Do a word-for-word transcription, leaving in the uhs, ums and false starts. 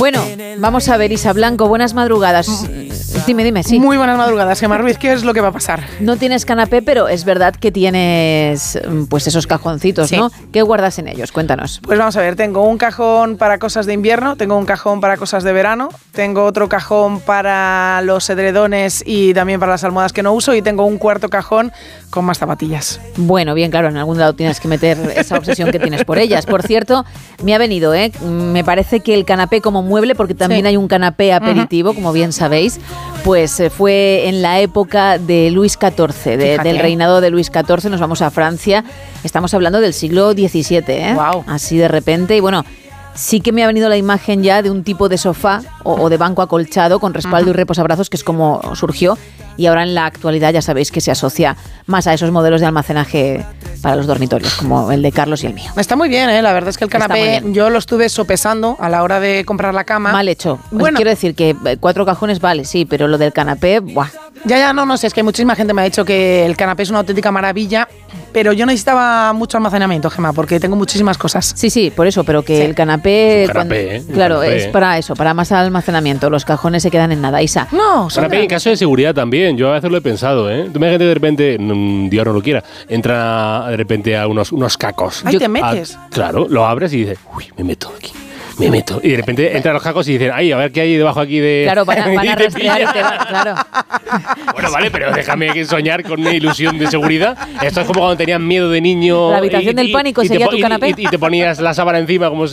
Bueno, vamos a ver, Isa Blanco, buenas madrugadas. Dime, dime, sí. Muy buenas madrugadas, Gemma Ruiz, ¿qué es lo que va a pasar? No tienes canapé, pero es verdad que tienes pues esos cajoncitos, sí. ¿no? ¿Qué guardas en ellos? Cuéntanos. Pues vamos a ver, tengo un cajón para cosas de invierno, tengo un cajón para cosas de verano, tengo otro cajón para los edredones y también para las almohadas que no uso, y tengo un cuarto cajón con más zapatillas. Bueno, bien, claro, en algún lado tienes que meter esa obsesión que tienes por ellas. Por cierto, me ha venido, ¿eh? Me parece que el canapé como mueble, porque también sí. hay un canapé aperitivo, uh-huh. como bien sabéis, pues eh, fue en la época de Luis catorce, de, del reinado de Luis catorce. Nos vamos a Francia, estamos hablando del siglo diecisiete, ¿eh? Wow. Así de repente, y bueno, sí que me ha venido la imagen ya de un tipo de sofá o, o de banco acolchado con respaldo uh-huh. y reposabrazos, que es como surgió, y ahora en la actualidad ya sabéis que se asocia más a esos modelos de almacenaje para los dormitorios, como el de Carlos y el mío. Está muy bien, ¿eh? La verdad es que el canapé yo lo estuve sopesando a la hora de comprar la cama. Mal hecho. Pues bueno, quiero decir que cuatro cajones vale, sí, pero lo del canapé, ¡buah! Ya, ya, no, no sé, es que muchísima gente me ha dicho que el canapé es una auténtica maravilla, pero yo necesitaba mucho almacenamiento, Gemma, porque tengo muchísimas cosas. Sí, sí, por eso, pero que sí. el canapé... Un canapé, cuando, ¿eh? Claro, canapé, es para eso, para más almacenamiento. Los cajones se quedan en nada, Isa. No, canapé en caso de seguridad también, yo a veces lo he pensado, ¿eh? Tú me imagínate de repente, Dios no lo quiera, entra de repente a unos, unos cacos. Ahí te metes. A, claro, lo abres y dices, uy, me meto aquí. Me meto. Y de repente entran los cacos y dicen, ay, a ver qué hay debajo aquí de... Claro, van a, van a rastrear y te va, claro. Bueno, vale, pero déjame soñar con mi ilusión de seguridad. Esto es como cuando tenías miedo de niño... La habitación y, del pánico y, sería y te, tu canapé. Y, y te ponías la sábana encima como